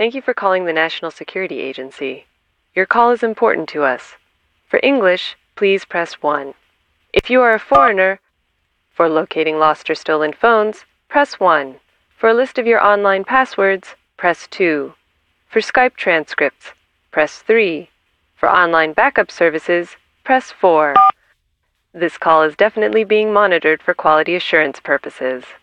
Thank you for calling the National Security Agency. Your call is important to us. For English, please press 1. If you are a foreigner, for locating lost or stolen phones, press 1. For a list of your online passwords, press 2. For Skype transcripts, press 3. For online backup services, press 4. This call is definitely being monitored for quality assurance purposes.